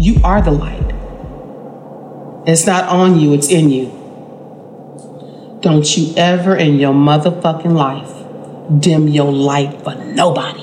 You are the light. It's not on you, it's in you. Don't you ever in your motherfucking life dim your light for nobody.